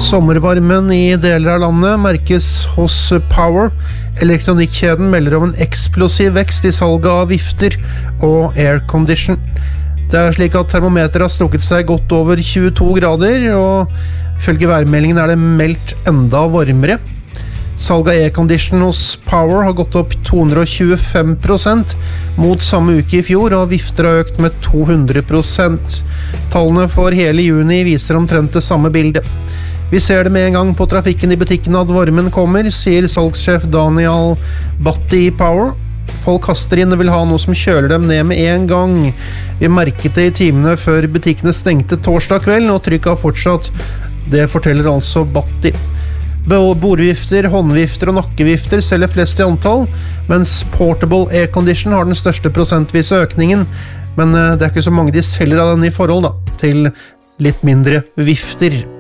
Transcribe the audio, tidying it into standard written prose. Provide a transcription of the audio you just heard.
Sommervarmen i deler av landet merkes hos Power. Elektronikkjeden melder om en eksplosiv vekst i salget av vifter og aircondition. Det slik at termometeret har strukket seg godt over 22 grader, og ifølge værmeldingen det meldt enda varmere. Salget av aircondition hos Power har gått opp 225% mot samme uke i fjor, og vifter har økt med 200%. Tallene for hele juni viser omtrent det samme bildet. Vi ser det med en gang på trafikken i butikken at varmen kommer, sier salgssjef Daniel Batti i Power. Folk kaster inn og vil ha noe som kjøler dem ned med en gang. Vi merket det i timene før butikkene stengte torsdag kveld, og trykket har fortsatt. Det forteller altså Batti. Bordvifter, håndvifter og nakkevifter selger flest i antall, mens portable aircondition har den største prosentvise økningen, men det ikke så mange de selger av den i forhold til litt mindre vifter.